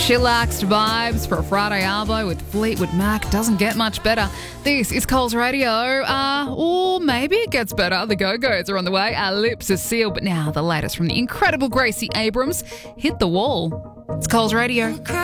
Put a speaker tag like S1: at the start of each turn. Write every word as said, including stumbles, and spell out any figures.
S1: Chillaxed vibes for a Friday arvo with Fleetwood Mac. Doesn't get much better. This is Coles Radio. Uh, or maybe it gets better. The Go-Go's are on the way. Our lips are sealed. But now the latest from the incredible Gracie Abrams. Hit the wall. It's Coles Radio.